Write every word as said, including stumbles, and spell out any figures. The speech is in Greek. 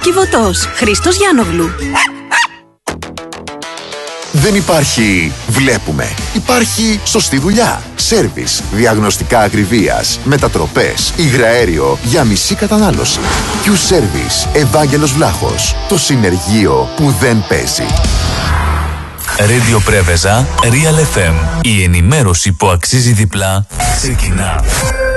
Κιβωτός. Χρήστος Γιάννογλου. Δεν υπάρχει βλέπουμε. Υπάρχει σωστή δουλειά. Σέρβις, διαγνωστικά ακριβίας, μετατροπές, υγραέριο για μισή κατανάλωση. Q-Service, Ευάγγελος Βλάχος. Το συνεργείο που δεν παίζει. Radio Πρέβεζα, Real εφ εμ. Η ενημέρωση που αξίζει διπλά ξεκινά.